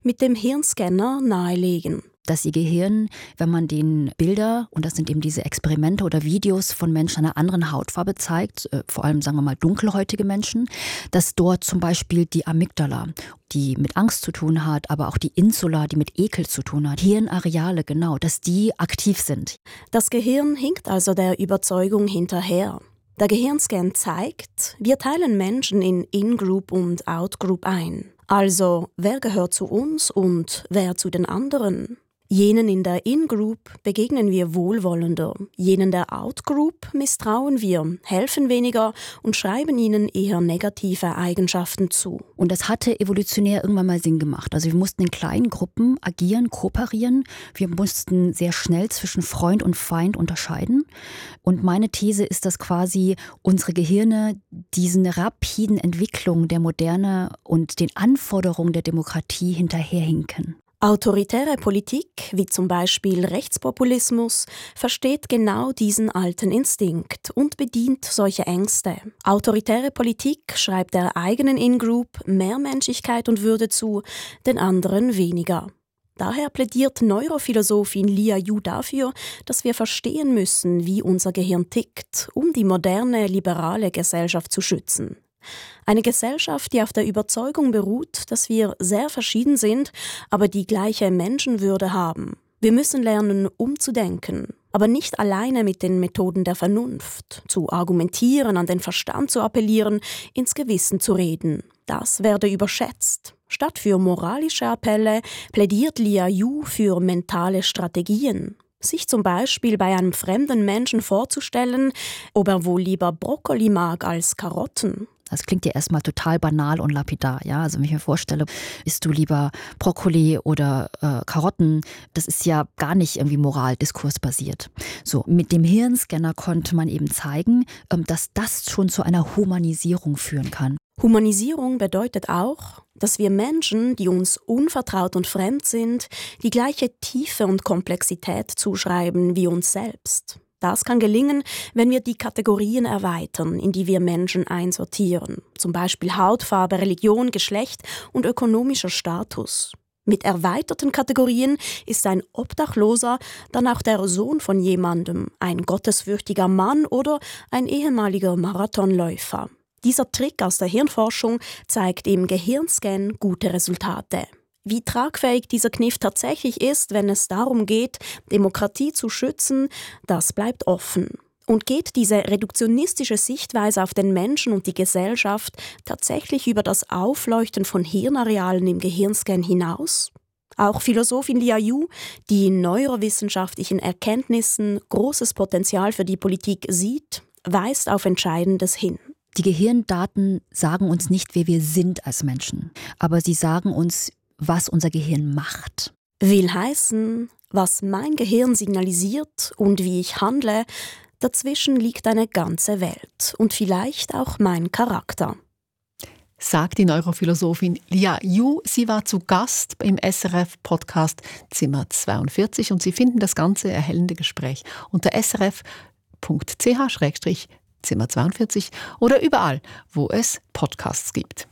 Mit dem Hirnscanner nahelegen. Dass ihr Gehirn, wenn man den Bilder, und das sind eben diese Experimente oder Videos von Menschen einer anderen Hautfarbe zeigt, vor allem sagen wir mal dunkelhäutige Menschen, dass dort zum Beispiel die Amygdala, die mit Angst zu tun hat, aber auch die Insula, die mit Ekel zu tun hat, Hirnareale genau, dass die aktiv sind. Das Gehirn hinkt also der Überzeugung hinterher. Der Gehirnscan zeigt, wir teilen Menschen in In-Group und Out-Group ein. Also, wer gehört zu uns und wer zu den anderen? Jenen in der In-Group begegnen wir wohlwollender, jenen der Out-Group misstrauen wir, helfen weniger und schreiben ihnen eher negative Eigenschaften zu. Und das hatte evolutionär irgendwann mal Sinn gemacht. Also wir mussten in kleinen Gruppen agieren, kooperieren. Wir mussten sehr schnell zwischen Freund und Feind unterscheiden. Und meine These ist, dass quasi unsere Gehirne diesen rapiden Entwicklungen der Moderne und den Anforderungen der Demokratie hinterherhinken. Autoritäre Politik, wie zum Beispiel Rechtspopulismus, versteht genau diesen alten Instinkt und bedient solche Ängste. Autoritäre Politik schreibt der eigenen In-Group mehr Menschlichkeit und Würde zu, den anderen weniger. Daher plädiert Neurophilosophin Lia Yu dafür, dass wir verstehen müssen, wie unser Gehirn tickt, um die moderne, liberale Gesellschaft zu schützen. Eine Gesellschaft, die auf der Überzeugung beruht, dass wir sehr verschieden sind, aber die gleiche Menschenwürde haben. Wir müssen lernen, umzudenken, aber nicht alleine mit den Methoden der Vernunft, zu argumentieren, an den Verstand zu appellieren, ins Gewissen zu reden. Das werde überschätzt. Statt für moralische Appelle plädiert Lia Yu für mentale Strategien. Sich zum Beispiel bei einem fremden Menschen vorzustellen, ob er wohl lieber Brokkoli mag als Karotten. Das klingt ja erstmal total banal und lapidar. Ja? Also wenn ich mir vorstelle, isst du lieber Brokkoli oder Karotten, das ist ja gar nicht irgendwie moraldiskursbasiert. So, mit dem Hirnscanner konnte man eben zeigen, dass das schon zu einer Humanisierung führen kann. Humanisierung bedeutet auch, dass wir Menschen, die uns unvertraut und fremd sind, die gleiche Tiefe und Komplexität zuschreiben wie uns selbst. Das kann gelingen, wenn wir die Kategorien erweitern, in die wir Menschen einsortieren, zum Beispiel Hautfarbe, Religion, Geschlecht und ökonomischer Status. Mit erweiterten Kategorien ist ein Obdachloser dann auch der Sohn von jemandem, ein gottesfürchtiger Mann oder ein ehemaliger Marathonläufer. Dieser Trick aus der Hirnforschung zeigt im Gehirnscan gute Resultate. Wie tragfähig dieser Kniff tatsächlich ist, wenn es darum geht, Demokratie zu schützen, das bleibt offen. Und geht diese reduktionistische Sichtweise auf den Menschen und die Gesellschaft tatsächlich über das Aufleuchten von Hirnarealen im Gehirnscan hinaus? Auch Philosophin Lia Yu, die in neurowissenschaftlichen Erkenntnissen großes Potenzial für die Politik sieht, weist auf Entscheidendes hin. Die Gehirndaten sagen uns nicht, wer wir sind als Menschen, aber sie sagen uns, was unser Gehirn macht. Will heißen, was mein Gehirn signalisiert und wie ich handle, dazwischen liegt eine ganze Welt und vielleicht auch mein Charakter. Sagt die Neurophilosophin Lia Yu. Sie war zu Gast im SRF-Podcast Zimmer 42 und Sie finden das ganze erhellende Gespräch unter srf.ch/Zimmer 42 oder überall, wo es Podcasts gibt.